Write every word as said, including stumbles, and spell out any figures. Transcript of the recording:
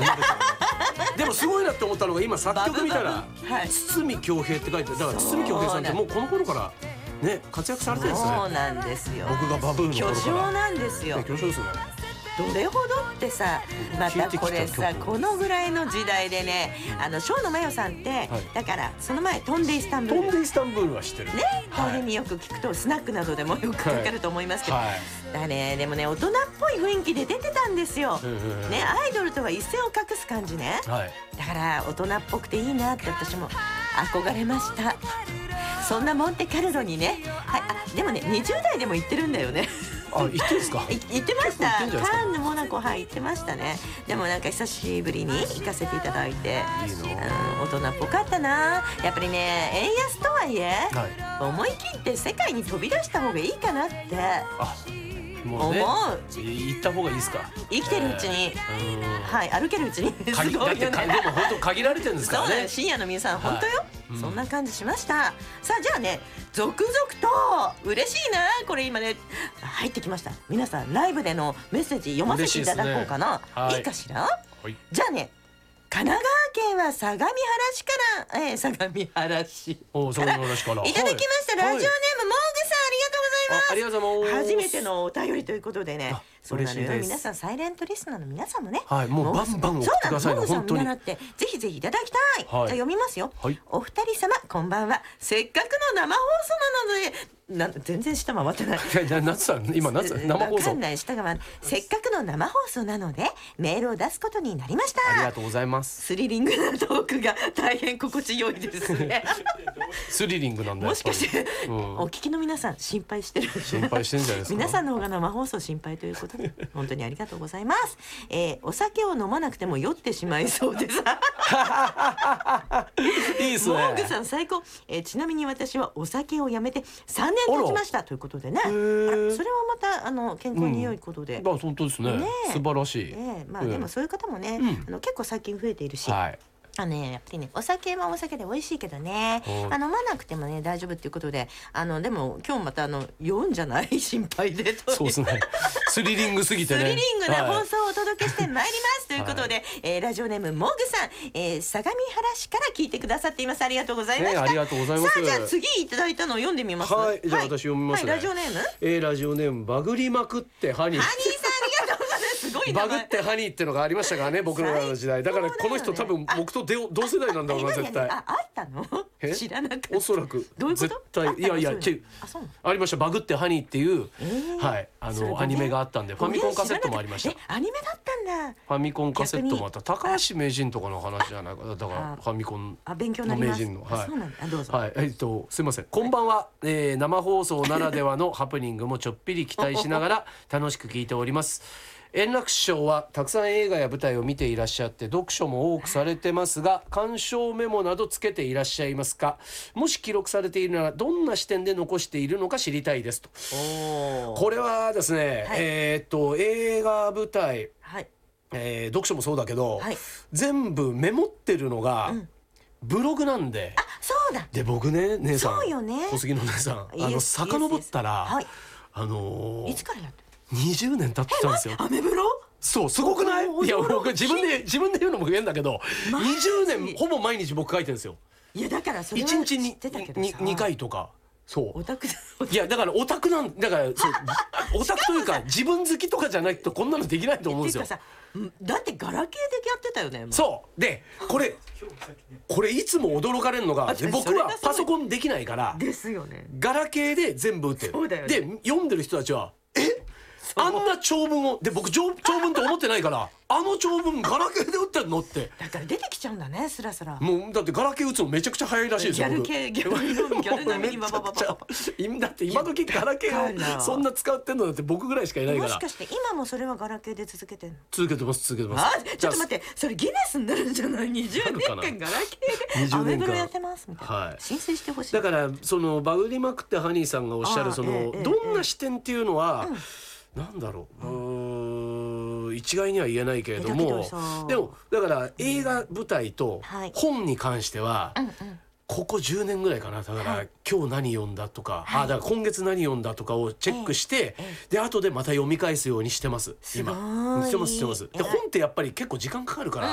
みんなですよねでもすごいなって思ったのが今作曲見たら堤恭平って書いてある。だから堤恭平さんってもうこの頃からね活躍されてるんですね。 そうなんですよ。 僕がバブーの頃から巨匠なんですよ。 巨匠ですね。 どれほどってさ、またこれさ、このぐらいの時代でね、あの生野真世さんって、はい、だからその前飛んでイスタンブール、 飛んでイスタンブールは知ってるね。 この辺によく聞くとスナックなどでもよくかかると思いますけど、はいはい、だからね、でもね大人っぽい雰囲気で出てたんですよ、ね、アイドルとは一線を画す感じね、はい、だから大人っぽくていいなって私も憧れました。そんなモンテカルロにね、はい、あでもねにじゅう代でも行ってるんだよね。 あ、行ってんですか。 行ってました。カンヌ、モナコ、はい、行ってましたね。でもなんか久しぶりに行かせていただいて、いいの、うん、大人っぽかったな。やっぱりね、円安とはいえ、はい、思い切って世界に飛び出した方がいいかなってあもう、ね、思う。 行った方がいいですか。 生きてるうちに、えー、はい、歩けるうちにすごいよね。 でも本当限られてるんですからね。 深夜の皆さん本当よ、はい、そんな感じしました。さあじゃあね、続々と嬉しいな、これ今ね入ってきました。皆さんライブでのメッセージ読ませていただこうかな。 いい,、ねはい、いいかしら、はい、じゃあね、神奈川県は相模原市から、えー、相模原市からいただきました、はい、ラジオネームモーグさん、ありがとうございます。 ありがとうございます。 初めてのお便りということでね、そうなのよ。皆さんサイレントリスナーの皆さんもね、 はい、もうバンバン送ってくださいね。 本当にぜひぜひいただきたい、はい、じゃあ読みますよ、はい、お二人様こんばんは。せっかくの生放送なのでな全然下回ってない。 夏さん今夏生放送。わかんない下が回せっかくの生放送なのでメールを出すことになりました。 ありがとうございます。 スリリングなトークが大変心地よいですね。 スリリングなんだよ。 もしかして、うん、お聞きの皆さん心配してる。 心配してるんじゃないですか。 皆さんの方が生放送心配ということで本当にありがとうございます。えー、お酒を飲まなくても酔ってしまいそうです。 いいですね。 モーグさん最高。えー、ちなみに私はお酒をやめてさんねん経ちましたということでね。あら、それはまたあの健康に良いことで、 うん、あ、本当ですね。ね、素晴らしい。 えー、まあでもそういう方もね、うん、あの結構最近増えているし。はい、あのね、やっぱりね、お酒はお酒で美味しいけどね、あの飲まなくてもね大丈夫っていうことで、あのでも今日またあの酔うんじゃない心配でと。 そうですね。スリリングすぎてね。 スリリングな放送をお届けしてまいりますということで、はい、えー、ラジオネームモーグさん、えー、相模原市から聞いてくださっています。ありがとうございました。 ね、ありがとうございます。 さあじゃあ次いただいたのを読んでみます。 はい、じゃあ私読みますね。 はい、ラジオネーム、 えー、ラジオネームバグりまくってハニー。 ハニーさんありがとうございます。すごい名前。 バグってハニーってのがありましたからね、僕らの時代。だからこの人多分僕と同世代なんだろうな、絶対。 あ、あったの？知らなかった。 おそらく。 どういうこと？ 絶対いやいや、ありました。バグってハニーっていう、はい、あのアニメがあったんで、ファミコンカセットもありました。 え、アニメだったんだ。 ファミコンカセットもあった。高橋名人とかの話じゃないか。だからファミコンの名人の、はい。 そうなんだ。どうぞ。 はい、えっとすみません。こんばんは。えー、生放送ならではのハプニングもちょっぴり期待しながら楽しく聞いております。円楽師匠はたくさん映画や舞台を見ていらっしゃって読書も多くされてますが、鑑賞メモなどつけていらっしゃいますか？もし記録されているならどんな視点で残しているのか知りたいですと。これはですね、はい、えー、っと映画舞台、はい、えー、読書もそうだけど、はい、全部メモってるのが、うん、ブログなんで。 あ、そうだ。 で僕ね、姉さん、 そうよね、 小杉の姉さん、あの遡ったら、はい、あのー、 いつからやってにじゅうねん経ってたんですよ。 アメブロ？ そう、すごくない？いや、僕自分で自分で言うのも変だけど、にじゅうねんほぼ毎日僕書いてるんですよ。 いやだからそれは一日ににかいとか。そう。オタクだ。いやだからオタクなんだからそうオタクというか自分好きとかじゃないとこんなのできないと思うんですよ。 だってガラケーでやってたよね。 そうでこれこれいつも驚かれるのが、僕はパソコンできないからですよね。 ガラケーで全部打ってる。で読んでる人たちはえあんな長文をで僕長文って思ってないからあの長文ガラケーで打ってんのってだから出てきちゃうんだね、スラスラ。 もうだってガラケー打つのめちゃくちゃ早いらしいですよ。 ギャル系ギャルギャル並みにババババだって今時ガラケーをそんな使ってんのだって僕ぐらいしかいないから。 もしかして今もそれはガラケーで続けてんの？ 続けてます続けてます。 あ、ちょっと待って、それギネスになるんじゃない？にじゅうねんかんガラケーでアメブロやってますみたいな、はい、申請してほしい。 だからそのバグりまくってハニーさんがおっしゃるそのどんな視点っていうのは、なんだろう、うーん、一概には言えないけれども、でもだから映画舞台と本に関してはここじゅうねんぐらいかな。だから今日何読んだとか、あ、だから今月何読んだとかをチェックして、で後でまた読み返すようにしてます今。してますしてます。で本ってやっぱり結構時間かかるから。